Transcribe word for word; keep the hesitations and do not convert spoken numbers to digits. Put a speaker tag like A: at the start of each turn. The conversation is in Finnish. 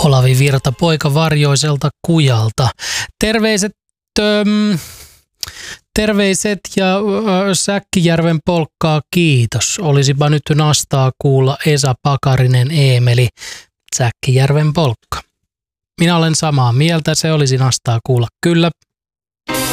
A: Olavi Virta, poika Varjoiselta Kujalta. Terveiset, öm, terveiset ja ö, Säkkijärven polkkaa kiitos. Olisipa nyt nastaa kuulla Esa Pakarinen Eemeli, Säkkijärven polkka. Minä olen samaa mieltä, se olisi nastaa kuulla kyllä.